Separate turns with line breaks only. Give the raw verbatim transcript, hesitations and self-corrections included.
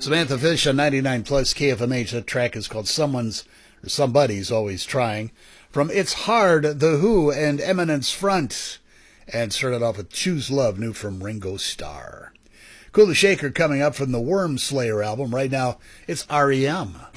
Samantha Fish on ninety-nine plus K F M H. That track is called Someone's or Somebody's Always Trying. From It's Hard, The Who, and Eminence Front. And started off with Choose Love, new from Ringo Starr. Cool the Shaker coming up from the Worm Slayer album. Right now, it's R E M.